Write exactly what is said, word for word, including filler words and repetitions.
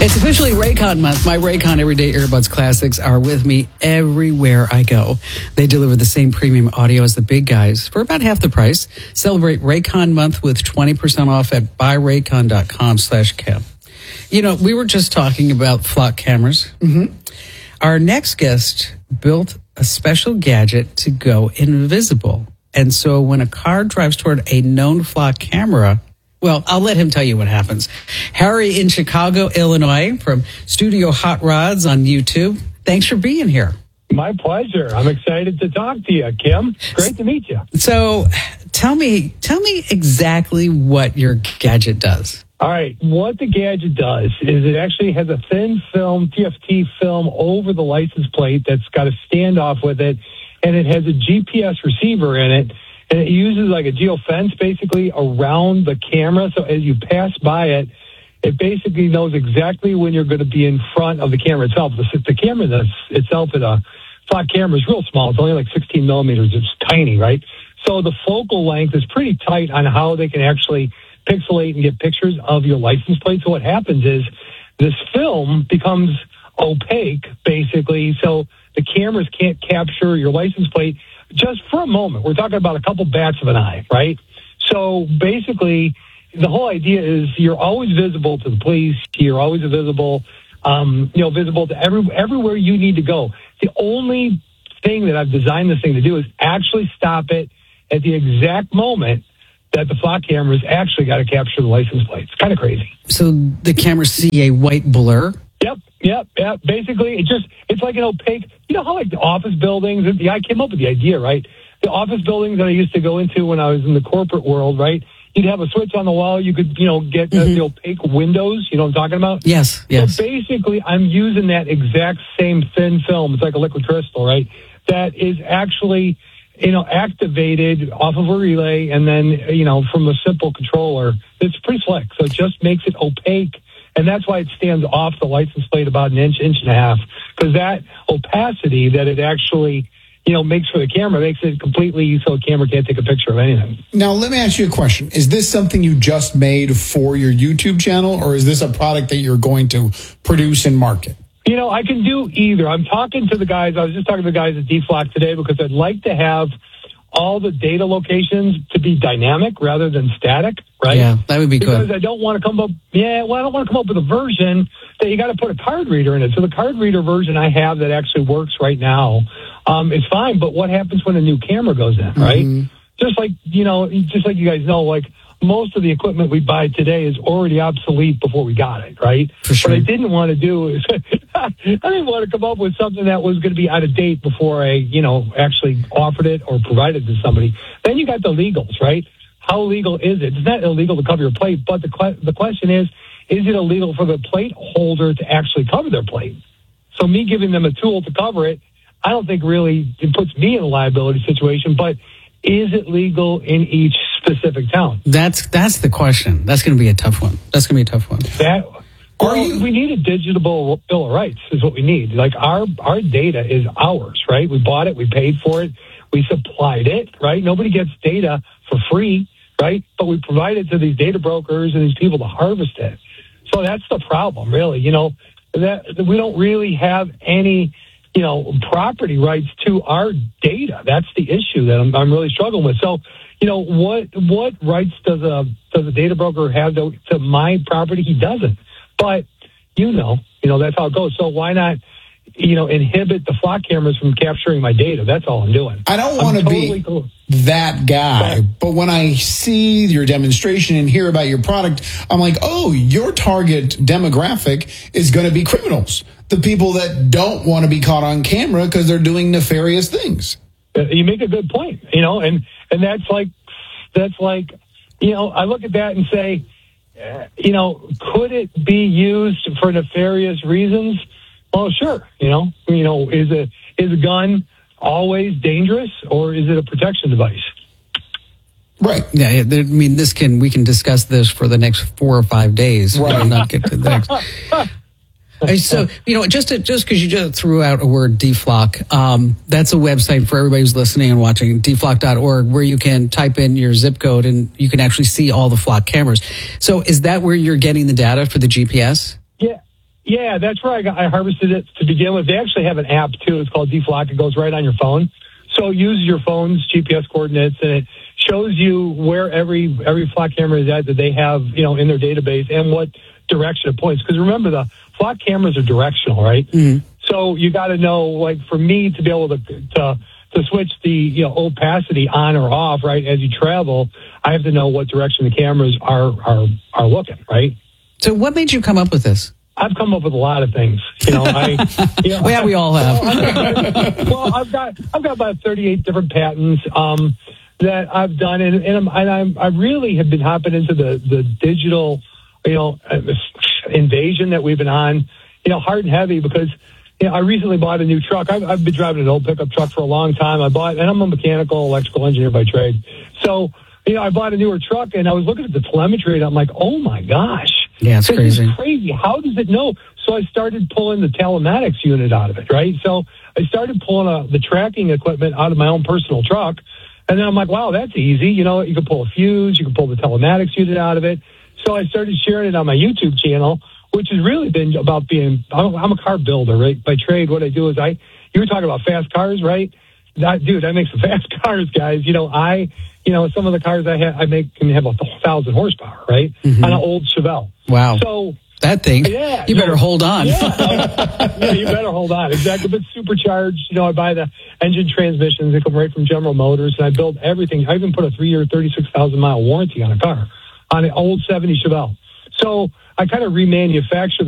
It's officially Raycon month. My Raycon Everyday Earbuds Classics are with me everywhere I go. They deliver the same premium audio as the big guys for about half the price. Celebrate Raycon month with twenty percent off at buyraycon.com slash Kev. You know, we were just talking about flock cameras. Mm-hmm. Our next guest built a special gadget to go invisible. And so when a car drives toward a known flock camera, well, I'll let him tell you what happens. Harry in Chicago, Illinois, from Studio Hot Rods on YouTube. Thanks for being here. My pleasure. I'm excited to talk to you, Kim. Great to meet you. So tell me, tell me exactly what your gadget does. All right. What the gadget does is it actually has a thin film, T F T film over the license plate that's got a standoff with it, and it has a G P S receiver in it, and it uses like a geofence basically around the camera. So as you pass by it, it basically knows exactly when you're going to be in front of the camera itself. The, the camera itself is a flock camera is real small. It's only like sixteen millimeters. It's tiny, right? So the focal length is pretty tight on how they can actually pixelate and get pictures of your license plate. So what happens is this film becomes opaque, basically, so the cameras can't capture your license plate just for a moment. We're talking about a couple bats of an eye, right? So basically, the whole idea is you're always visible to the police. You're always visible, um, you know, visible to every, everywhere you need to go. The only thing that I've designed this thing to do is actually stop it at the exact moment that the flock cameras actually got to capture the license plate. It's kind of crazy. So the cameras see a white blur? Yep, yep, yep. Basically, it just, it's like an opaque, you know how like the office buildings, the I came up with the idea, right? The office buildings that I used to go into when I was in the corporate world, right? You'd have a switch on the wall. You could, you know, get mm-hmm. uh, the opaque windows. You know what I'm talking about? Yes, yes. So basically, I'm using that exact same thin film. It's like a liquid crystal, right? That is actually, you know, activated off of a relay and then, you know, from a simple controller. It's pretty slick. So it just makes it opaque. And that's why it stands off the license plate about an inch, inch and a half. Because that opacity that it actually, you know, makes for the camera makes it completely so a camera can't take a picture of anything. Now, let me ask you a question. Is this something you just made for your YouTube channel, or is this a product that you're going to produce and market? You know, I can do either. I'm talking to the guys. I was just talking to the guys at D-Flock today because I'd like to have all the data locations to be dynamic rather than static, right? Yeah, that would be because good. Because I don't want to come up, yeah, well, I don't want to come up with a version that you got to put a card reader in it. So the card reader version I have that actually works right now um, is fine. But what happens when a new camera goes in, right? Mm-hmm. Just like, you know, just like you guys know, like, most of the equipment we buy today is already obsolete before we got it, right? For sure. What I didn't want to do is I didn't want to come up with something that was going to be out of date before I, you know, actually offered it or provided to somebody. Then you got the legals, right? How legal is it? It's not illegal to cover your plate, but the que- the question is, is it illegal for the plate holder to actually cover their plate? So me giving them a tool to cover it, I don't think really it puts me in a liability situation, but is it legal in each specific town? That's that's the question. That's going to be a tough one. That's going to be a tough one. That well, you, we need a digital bill of rights is what we need. Like our our data is ours, right? We bought it, we paid for it, we supplied it, right? Nobody gets data for free, right? But we provide it to these data brokers and these people to harvest it. So that's the problem, really. You know, that we don't really have any, you know, property rights to our data. That's the issue that I'm, I'm really struggling with. So, you know, what what rights does a does a data broker have to, to my property? He doesn't. But you know, you know that's how it goes. So why not, you know, inhibit the flock cameras from capturing my data? That's all I'm doing. I don't want to totally be cool. that guy, but, but when I see your demonstration and hear about your product, I'm like, oh, your target demographic is going to be criminals. The people that don't want to be caught on camera because they're doing nefarious things. You make a good point, you know, and, and that's like, that's like, you know, I look at that and say, uh, you know, could it be used for nefarious reasons? Well, sure. You know, you know, is a, is a gun always dangerous or is it a protection device? Right. Yeah. I mean, this can, we can discuss this for the next four or five days. Right. We'll not get to the next. So, you know, just to, just because you just threw out a word, D-Flock, um, that's a website for everybody who's listening and watching, d flock dot org, where you can type in your zip code and you can actually see all the flock cameras. So is that where you're getting the data for the G P S? Yeah. Yeah, that's where I, got, I harvested it to begin with. They actually have an app, too. It's called D-Flock. It goes right on your phone. So it uses your phone's G P S coordinates, and it shows you where every every flock camera is at that they have, you know, in their database and what direction it points. Because remember, the flock cameras are directional, right? Mm-hmm. So you got to know, like, for me to be able to, to to switch the, you know, opacity on or off, right, as you travel, I have to know what direction the cameras are are are looking, right? So what made you come up with this? I've come up with a lot of things. You know, I you know, well, yeah, we all have. Well, I've got I've got about thirty-eight different patents um, that I've done, and and, I'm, and I'm, I really have been hopping into the the digital, you know, invasion that we've been on, you know, hard and heavy because. You know, I recently bought a new truck. I've, I've been driving an old pickup truck for a long time. I bought, and I'm a mechanical, electrical engineer by trade. So, you know, I bought a newer truck, and I was looking at the telemetry, and I'm like, oh my gosh, yeah, it's this crazy. is crazy. How does it know? So I started pulling the telematics unit out of it, right? So I started pulling a, the tracking equipment out of my own personal truck, and then I'm like, wow, that's easy. You know, you can pull a fuse, you can pull the telematics unit out of it. So I started sharing it on my YouTube channel, which has really been about being, I'm, I'm a car builder, right? By trade, what I do is I, you were talking about fast cars, right? That, dude, I make some fast cars, guys. You know, I, you know, some of the cars I have, I make can have a thousand horsepower, right? Mm-hmm. On an old Chevelle. Wow. So, that thing, yeah, you better no, hold on. Yeah, yeah, you better hold on. Exactly. But supercharged, you know, I buy the engine transmissions. They come right from General Motors, and I build everything. I even put a three-year, thirty-six thousand mile warranty on a car, on an old seventy Chevelle. So I kind of remanufacture